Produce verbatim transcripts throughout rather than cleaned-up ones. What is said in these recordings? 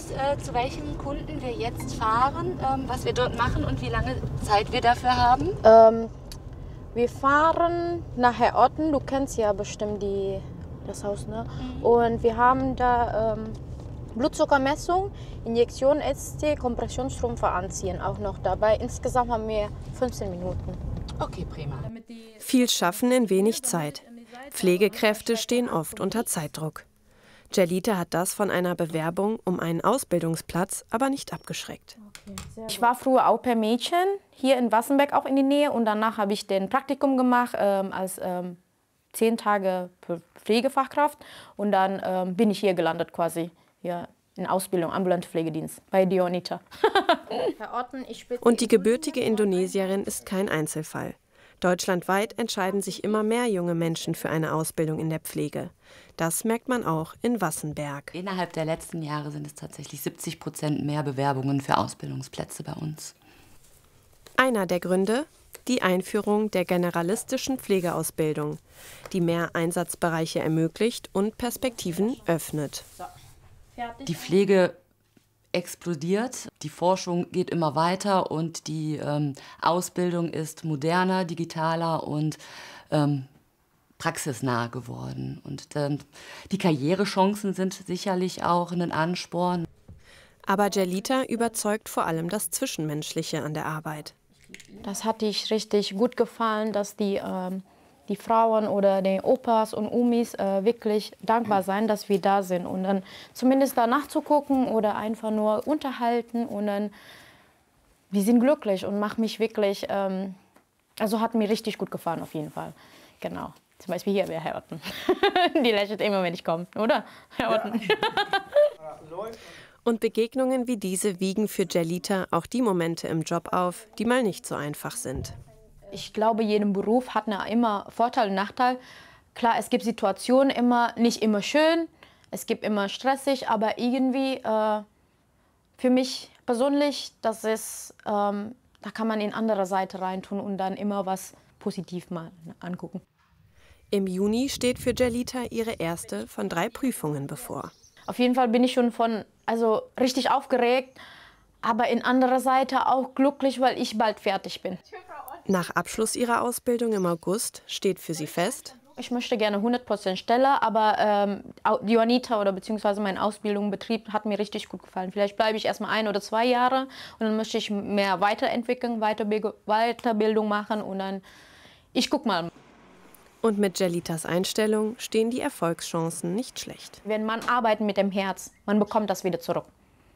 uns, äh, zu welchem Kunden wir jetzt fahren, ähm, was wir dort machen und wie lange Zeit wir dafür haben? Ähm, wir fahren nach Herr Otten. Du kennst ja bestimmt die, das Haus, ne? Mhm. Und wir haben da ähm, Blutzuckermessung, Injektion, S T, Kompressionsstrümpfe anziehen auch noch dabei. Insgesamt haben wir fünfzehn Minuten. Okay, prima. Viel schaffen in wenig Zeit. Pflegekräfte stehen oft unter Zeitdruck. Jelita hat das von einer Bewerbung um einen Ausbildungsplatz aber nicht abgeschreckt. Ich war früher auch per Mädchen hier in Wassenberg, auch in die Nähe. Und danach habe ich den Praktikum gemacht ähm, als ähm, zehn Tage Pflegefachkraft. Und dann ähm, bin ich hier gelandet quasi, hier in Ausbildung, ambulante Pflegedienst bei Dionita. Und die gebürtige Indonesierin ist kein Einzelfall. Deutschlandweit entscheiden sich immer mehr junge Menschen für eine Ausbildung in der Pflege. Das merkt man auch in Wassenberg. Innerhalb der letzten Jahre sind es tatsächlich siebzig Prozent mehr Bewerbungen für Ausbildungsplätze bei uns. Einer der Gründe? Die Einführung der generalistischen Pflegeausbildung, die mehr Einsatzbereiche ermöglicht und Perspektiven öffnet. Die Pflege explodiert, die Forschung geht immer weiter und die ähm, Ausbildung ist moderner, digitaler und ähm, praxisnah geworden. Und ähm, die Karrierechancen sind sicherlich auch ein Ansporn. Aber Jelita überzeugt vor allem das Zwischenmenschliche an der Arbeit. Das hat ich richtig gut gefallen, dass die, ähm, die Frauen oder die Opas und Umis äh, wirklich dankbar sein, dass wir da sind. Und dann zumindest danach zu gucken oder einfach nur unterhalten und dann, wir sind glücklich und macht mich wirklich, ähm, also hat mir richtig gut gefallen auf jeden Fall. Genau. Zum Beispiel hier wäre Herr Otten. Die lächelt immer, wenn ich komme, oder? Herr Otten. Ja. Und Begegnungen wie diese wiegen für Jelita auch die Momente im Job auf, die mal nicht so einfach sind. Ich glaube, jedem Beruf hat eine immer Vorteil und Nachteil. Klar, es gibt Situationen immer nicht immer schön, es gibt immer stressig, aber irgendwie äh, für mich persönlich, das ist, ähm, da kann man in andere Seite reintun und dann immer was positiv mal angucken. Im Juni steht für Jelita ihre erste von drei Prüfungen bevor. Auf jeden Fall bin ich schon von, also richtig aufgeregt, aber in anderer Seite auch glücklich, weil ich bald fertig bin. Nach Abschluss ihrer Ausbildung im August steht für sie fest: Ich möchte gerne hundert Prozent Stelle, aber ähm, Dionita oder beziehungsweise mein Ausbildungsbetrieb hat mir richtig gut gefallen. Vielleicht bleibe ich erstmal ein oder zwei Jahre und dann möchte ich mehr weiterentwickeln, Weiterbildung machen und dann, ich guck mal. Und mit Jelitas Einstellung stehen die Erfolgschancen nicht schlecht. Wenn man arbeitet mit dem Herz, man bekommt das wieder zurück.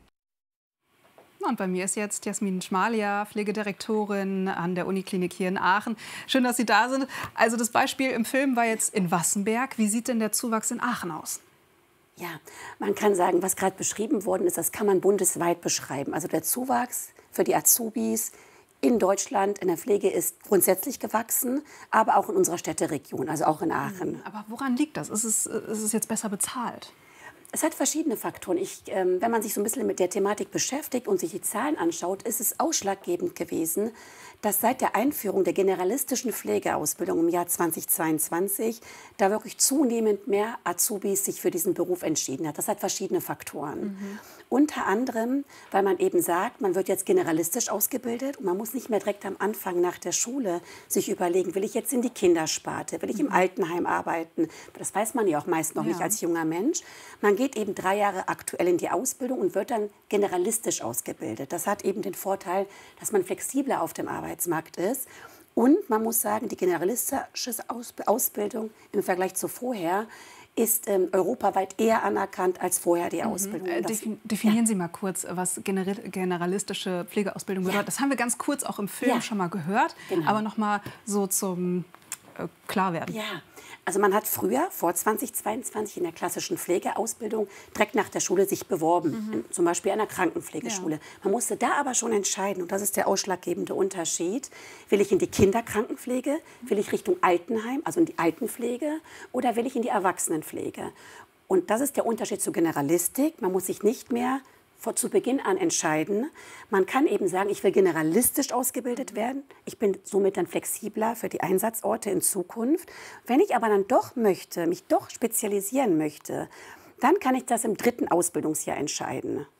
Und bei mir ist jetzt Jasmin Schmalia, Pflegedirektorin an der Uniklinik hier in Aachen. Schön, dass Sie da sind. Also das Beispiel im Film war jetzt in Wassenberg. Wie sieht denn der Zuwachs in Aachen aus? Ja, man kann sagen, was gerade beschrieben worden ist, das kann man bundesweit beschreiben. Also der Zuwachs für die Azubis in Deutschland in der Pflege ist grundsätzlich gewachsen, aber auch in unserer Städteregion, also auch in Aachen. Aber woran liegt das? Ist es, ist es jetzt besser bezahlt? Es hat verschiedene Faktoren. Ich, ähm, wenn man sich so ein bisschen mit der Thematik beschäftigt und sich die Zahlen anschaut, ist es ausschlaggebend gewesen, dass seit der Einführung der generalistischen Pflegeausbildung im Jahr zweitausendzweiundzwanzig da wirklich zunehmend mehr Azubis sich für diesen Beruf entschieden hat. Das hat verschiedene Faktoren. Mhm. Unter anderem, weil man eben sagt, man wird jetzt generalistisch ausgebildet und man muss nicht mehr direkt am Anfang nach der Schule sich überlegen, will ich jetzt in die Kindersparte, will ich im Altenheim arbeiten. Das weiß man ja auch meist noch ja. nicht als junger Mensch. Man geht eben drei Jahre aktuell in die Ausbildung und wird dann generalistisch ausgebildet. Das hat eben den Vorteil, dass man flexibler auf dem Arbeitsmarkt ist. Und man muss sagen, die generalistische Ausbildung im Vergleich zu vorher ist ähm, europaweit eher anerkannt als vorher die Ausbildung. Mhm. Das, Definieren ja. Sie mal kurz, was generalistische Pflegeausbildung bedeutet. Ja. Das haben wir ganz kurz auch im Film ja. schon mal gehört, genau. aber noch mal so zum äh, Klarwerden. Ja, also man hat früher, vor zweitausendzweiundzwanzig, in der klassischen Pflegeausbildung direkt nach der Schule sich beworben, mhm. in, zum Beispiel an einer Krankenpflegeschule. Ja. Man musste da aber schon entscheiden, und das ist der ausschlaggebende Unterschied, will ich in die Kinderkrankenpflege, will ich Richtung Altenheim, also in die Altenpflege, oder will ich in die Erwachsenenpflege? Und das ist der Unterschied zur Generalistik. Man muss sich nicht mehr vor, zu Beginn an entscheiden. Man kann eben sagen, ich will generalistisch ausgebildet werden. Ich bin somit dann flexibler für die Einsatzorte in Zukunft. Wenn ich aber dann doch möchte, mich doch spezialisieren möchte, dann kann ich das im dritten Ausbildungsjahr entscheiden.